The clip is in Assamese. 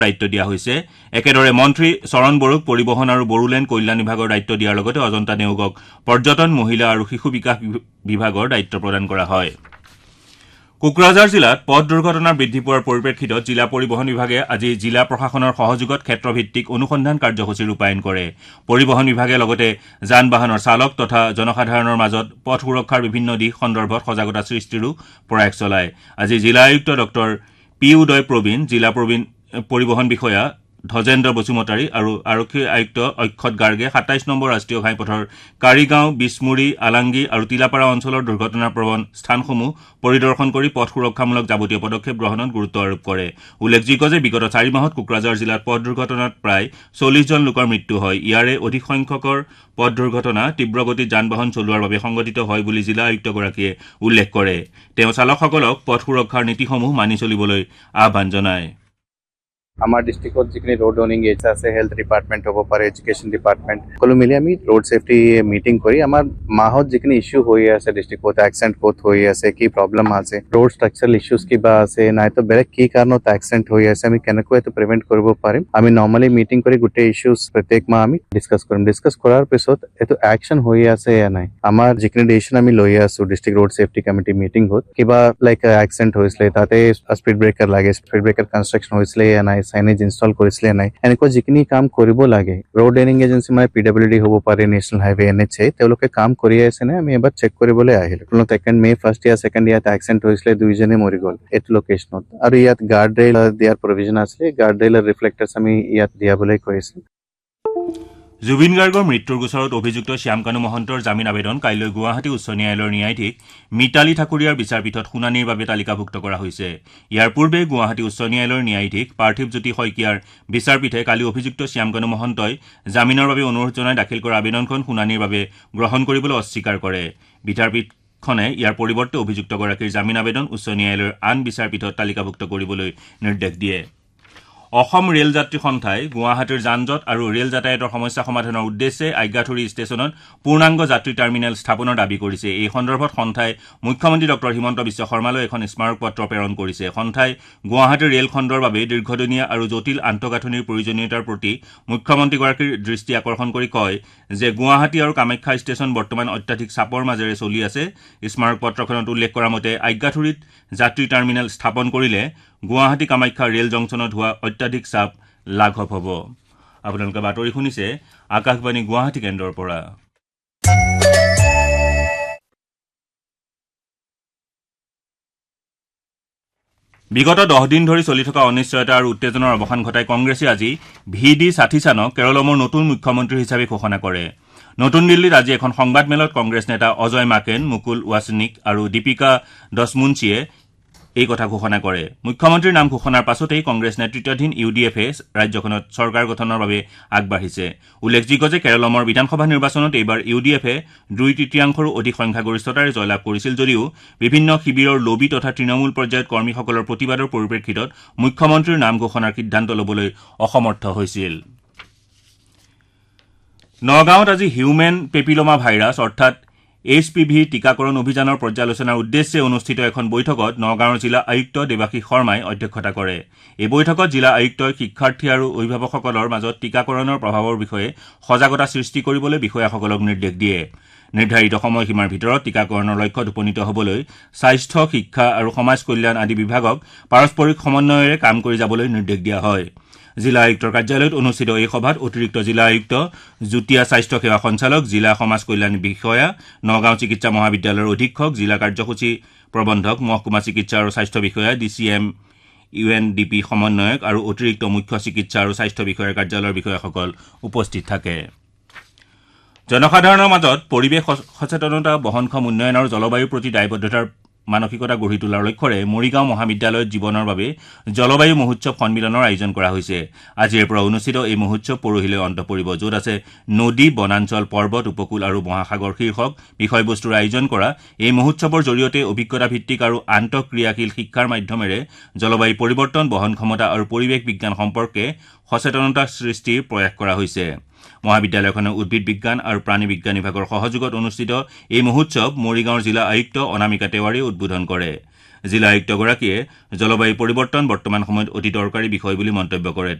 দায়িত্ব দিয়া হৈছে একেদৰে মন্ত্ৰী চৰণ বড়োক পৰিবহণ আৰু বড়োলেণ্ড কল্যাণ বিভাগৰ দায়িত্ব দিয়াৰ লগতে অজন্তা নেওগক পৰ্যটন মহিলা আৰু শিশু বিকাশ বিভাগৰ দায়িত্ব প্ৰদান কৰা হয় কোকৰাঝাৰ জিলাত পথ দুৰ্ঘটনা বৃদ্ধি পোৱাৰ পৰিপ্ৰেক্ষিতত জিলা পৰিবহণ বিভাগে আজি জিলা প্ৰশাসনৰ সহযোগত ক্ষেত্ৰভিত্তিক অনুসন্ধান কাৰ্যসূচী ৰূপায়ণ কৰে পৰিবহণ বিভাগে লগতে যান বাহনৰ চালক তথা জনসাধাৰণৰ মাজত পথ সুৰক্ষাৰ বিভিন্ন দিশ সন্দৰ্ভত সজাগতা সৃষ্টিৰো প্ৰয়াস চলায় আজি জিলা আয়ুক্ত ডক্টৰ পি উদয় প্ৰবীণ জিলা পৰিবহণ বিষয়া ধ্বজেন্দ্ৰ বসুমতাৰী আৰু আৰক্ষী আয়ুক্ত অক্ষত গাৰ্গে ২৭ নম্বৰ ৰাষ্ট্ৰীয় ঘাইপথৰ কাৰিগাঁও বিছমুৰী আলাংগী আৰু তিলাপাৰা অঞ্চলৰ দুৰ্ঘটনাপ্ৰৱণ স্থানসমূহ পৰিদৰ্শন কৰি পথ সুৰক্ষামূলক যাৱতীয় পদক্ষেপ গ্ৰহণত গুৰুত্ব আৰোপ কৰে উল্লেখযোগ্য যে বিগত 4 মাহত কোকৰাঝাৰ জিলাত পথ দুৰ্ঘটনাত প্ৰায় 40 জন লোকৰ মৃত্যু হয় ইয়াৰে অধিক সংখ্যকৰ পথ দুৰ্ঘটনা তীব্ৰগতিত যান বাহন চলোৱাৰ বাবে সংঘটিত হয় বুলি জিলা আয়ুক্তগৰাকীয়ে উল্লেখ কৰে তেওঁ চালকসকলক পথ সুৰক্ষাৰ নীতিসমূহ মানি চলিবলৈ আহ্বান জনায় আমাৰ ডিস্ট্ৰিক্টত যিখিনি ৰোড অনিং এজেন্সি আছে হেলথ ডিপাৰ্টমেণ্ট হ'ব পাৰে এডুকেশ্যন ডিপাৰ্টমেণ্ট সকলো মিলি আমি ৰোড সেফটি মিটিং কৰি আমাৰ মাহত যিখিনি ইস্যু হৈ আছে ডিস্ট্ৰিক্টত এক্সিডেণ্ট ক'ত হৈ আছে কি প্ৰব্লেম আছে ৰোড ষ্ট্ৰাকচাৰেল ইস্যুজ কিবা আছে নাইতো বেলেগ কি কাৰণত এক্সিডেণ্ট হৈ আছে আমি কেনেকৈ এইটো প্ৰিভেণ্ট কৰিব পাৰিম আমি নৰ্মেলি মিটিং কৰি গোটেই ইস্যুজ প্ৰত্যেক মাহ আমি ডিছকাছ কৰিম ডিছকাছ কৰাৰ পিছত এইটো একশ্যন হৈ আছে য়া নাই আমাৰ যিখিনি ডিচিশ্যন আমি লৈ আছো ডিস্ট্ৰিক্ট ৰোড সেফটি কমিটি মিটিংত কিবা লাইক এক্সিডেণ্ট হৈছিলে তাতে স্পীড ব্ৰেকাৰ লাগে স্পীড ব্ৰেকাৰ কনষ্ট্ৰাকশ্যন হৈছিলে য়া নাই সাইনেজ ইনষ্টল কৰিছিলে নাই এনেকুৱা যিখিনি কাম কৰিব লাগে ৰোড অনিং এজেন্সি মানে পিডব্লিউডি হ'ব পাৰে নেশ্যনেল হাইৱে NHA তেওঁলোকে কাম কৰি আছে নে আমি এবাৰ চেক কৰিবলৈ আহিলো ছেকেণ্ড মে ফাৰ্ষ্ট ইয়াৰ ছেকেণ্ড ইয়াত এক্সিডেণ্ট হৈছিলে দুইজনে মৰি গ'ল এইটো লোকেশ্যনত আৰু ইয়াত গাৰ্ড ৰেইল দিয়াৰ প্ৰভিজন আছিলে গাৰ্ড ৰেইলৰ ৰিফ্লেক্টাৰ্ছ আমি ইয়াত দিয়াবলৈ কৈছিলো জুবিন গাৰ্গৰ মৃত্যুৰ গোচৰত অভিযুক্ত শ্যামকানু মহন্তৰ জামিন আবেদন কাইলৈ গুৱাহাটী উচ্চ ন্যায়ালয়ৰ ন্যায়াধীশ মিতালী ঠাকুৰীয়াৰ বিচাৰপীঠত শুনানিৰ বাবে তালিকাভুক্ত কৰা হৈছে ইয়াৰ পূৰ্বে গুৱাহাটী উচ্চ ন্যায়ালয়ৰ ন্যায়াধীশ পাৰ্থিৱ জ্যোতি শইকীয়াৰ বিচাৰপীঠে কালি অভিযুক্ত শ্যামকানু মহন্তই জামিনৰ বাবে অনুৰোধ জনাই দাখিল কৰা আবেদনখন শুনানিৰ বাবে গ্ৰহণ কৰিবলৈ অস্বীকাৰ কৰে বিচাৰপীঠখনে ইয়াৰ পৰিৱৰ্তে অভিযুক্তগৰাকীৰ জামিন আবেদন উচ্চ ন্যায়ালয়ৰ আন বিচাৰপীঠত তালিকাভুক্ত কৰিবলৈ নিৰ্দেশ দিয়ে অসম ৰেল যাত্ৰী সন্থাই গুৱাহাটীৰ যানজঁট আৰু ৰেল যাতায়াতৰ সমস্যা সমাধানৰ উদ্দেশ্যে আজ্ঞাথুৰী ষ্টেচনত পূৰ্ণাংগ যাত্ৰী টাৰ্মিনেল স্থাপনৰ দাবী কৰিছে এই সন্দৰ্ভত সন্থাই মুখ্যমন্ত্ৰী ডক্টৰ হিমন্ত বিশ্ব শৰ্মালৈ এখন স্মাৰক পত্ৰ প্ৰেৰণ কৰিছে সন্থাই গুৱাহাটীৰ ৰেল খণ্ডৰ বাবে দীৰ্ঘদিনীয়া আৰু জটিল আন্তঃগাঁথনিৰ প্ৰয়োজনীয়তাৰ প্ৰতি মুখ্যমন্ত্ৰীগৰাকীৰ দৃষ্টি আকৰ্ষণ কৰি কয় যে গুৱাহাটী আৰু কামাখ্যা ষ্টেচন বৰ্তমান অত্যাধিক চাপৰ মাজেৰে চলি আছে স্মাৰক পত্ৰখনত উল্লেখ কৰা মতে আজ্ঞাথুৰীত যাত্ৰী টাৰ্মিনেল স্থাপন কৰিলে গুৱাহাটী কামাখ্যা ৰেল জংচনত হোৱা অত্যাধিক চাপ লাঘৱ হ'ব আপোনালোকে বাতৰি শুনিছে আকাশবাণী গুৱাহাটী কেন্দ্ৰৰ পৰা বিগত 10 দিন ধৰি চলি থকা অনিশ্চয়তা আৰু উত্তেজনাৰ অৱসান ঘটাই কংগ্ৰেছে আজি VD সাথীসানক কেৰলমৰ নতুন মুখ্যমন্ত্ৰী হিচাপে ঘোষণা কৰে নতুন দিল্লীত আজি এখন সংবাদমেলত কংগ্ৰেছ নেতা অজয় মাকেন মুকুল ৱাছনিক আৰু দীপিকা দশমুঞ্চিয়ে এই কথা ঘোষণা কৰে মুখ্যমন্ত্ৰীৰ নাম ঘোষণাৰ পাছতেই কংগ্ৰেছ নেতৃত্বাধীন UDF-এ ৰাজ্যখনত চৰকাৰ গঠনৰ বাবে আগবাঢ়িছে উল্লেখযোগ্য যে কেৰলমৰ বিধানসভা নিৰ্বাচনত এইবাৰ UDF-এ 2/3 অধিক সংখ্যাগৰিষ্ঠতাৰে জয়লাভ কৰিছিল যদিও বিভিন্ন শিবিৰৰ লবি তথা তৃণমূল পৰ্যায়ত কৰ্মীসকলৰ প্ৰতিবাদৰ পৰিপ্ৰেক্ষিতত মুখ্যমন্ত্ৰীৰ নাম ঘোষণাৰ সিদ্ধান্ত ল'বলৈ অসমৰ্থ হৈছিল নগাঁৱত আজি হিউমেন পেপিলোমা ভাইৰাছ অৰ্থাৎ HPV টীকাকৰণ অভিযানৰ পৰ্যালোচনাৰ উদ্দেশ্যে অনুষ্ঠিত এখন বৈঠকত নগাঁৱৰ জিলা আয়ুক্ত দেৱাশীষ শৰ্মাই অধ্যক্ষতা কৰে এই বৈঠকত জিলা আয়ুক্তই শিক্ষাৰ্থী আৰু অভিভাৱকসকলৰ মাজত টীকাকৰণৰ প্ৰভাৱৰ বিষয়ে সজাগতা সৃষ্টি কৰিবলৈ বিষয়াসকলক নিৰ্দেশ দিয়ে নিৰ্ধাৰিত সময়সীমাৰ ভিতৰত টীকাকৰণৰ লক্ষ্যত উপনীত হ'বলৈ স্বাস্থ্য শিক্ষা আৰু সমাজ কল্যাণ আদি বিভাগক পাৰস্পৰিক সমন্বয়েৰে কাম কৰি যাবলৈ নিৰ্দেশ দিয়া হয় জিলা আয়ুক্তৰ কাৰ্যালয়ত অনুষ্ঠিত এই সভাত অতিৰিক্ত জিলা আয়ুক্ত যুটীয়া স্বাস্থ্য সেৱা সঞ্চালক জিলা সমাজ কল্যাণ বিষয়া নগাঁও চিকিৎসা মহাবিদ্যালয়ৰ অধীক্ষক জিলা কাৰ্যসূচী প্ৰবন্ধক মহকুমা চিকিৎসা আৰু স্বাস্থ্য বিষয়া DCM UNDP সমন্বয়ক আৰু অতিৰিক্ত মুখ্য চিকিৎসা আৰু স্বাস্থ্য বিষয়াৰ কাৰ্যালয়ৰ বিষয়াসকল উপস্থিত থাকে জনসাধাৰণৰ মাজত পৰিৱেশ সচেতনতা বহনক্ষম উন্নয়ন আৰু জলবায়ুৰ প্ৰতি দায়বদ্ধতাৰ মানসিকতা গঢ়ি তোলাৰ লক্ষ্যৰে মৰিগাঁও মহাবিদ্যালয়ত জীৱনৰ বাবে জলবায়ু মহোৎসৱ সন্মিলনৰ আয়োজন কৰা হৈছে আজিৰ পৰা অনুষ্ঠিত এই মহোৎসৱ পৰহিলৈ অন্ত পৰিব য'ত আছে নদী বনাঞ্চল পৰ্বত উপকূল আৰু মহাসাগৰ শীৰ্ষক বিষয়বস্তুৰ আয়োজন কৰা এই মহোৎসৱৰ জৰিয়তে অভিজ্ঞতা ভিত্তিক আৰু আন্তঃক্ৰিয়াশীল শিক্ষাৰ মাধ্যমেৰে জলবায়ু পৰিৱৰ্তন বহনক্ষমতা আৰু পৰিৱেশ বিজ্ঞান সম্পৰ্কে সচেতনতা সৃষ্টিৰ প্ৰয়াস কৰা হৈছে মহাবিদ্যালয়খনৰ উদ্ভিদ বিজ্ঞান আৰু প্ৰাণী বিজ্ঞান বিভাগৰ সহযোগত অনুষ্ঠিত এই মহোৎসৱ মৰিগাঁৱৰ জিলা আয়ুক্ত অনামিকা তেওৱাৰীয়ে উদ্বোধন কৰে জিলা আয়ুক্তগৰাকীয়ে জলবায়ু পৰিৱৰ্তন বৰ্তমান সময়ত অতি দৰকাৰী বিষয় বুলি মন্তব্য কৰে।